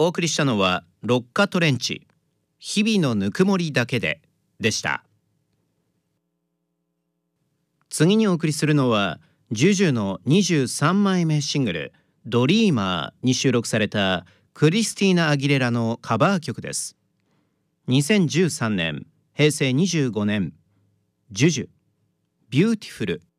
お送りしたのはロッカトレンチ、日々のぬくもりだけでした。次にお送りするのはジュジュの23枚目シングルドリーマーに収録されたクリスティーナ・アギレラのカバー曲です。2013年、平成25年、ジュジュビューティフル